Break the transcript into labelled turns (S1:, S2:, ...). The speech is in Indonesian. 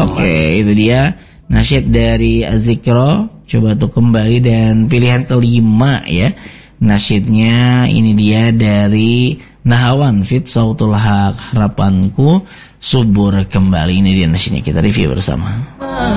S1: Oke, itu dia nasyid dari Az-Zikra. Coba tuh kembali dan pilihan kelima ya. Nasyidnya ini dia dari Nahawan Fit Sautul Haq, harapanku subur kembali. Ini dia nasyidnya, kita review bersama.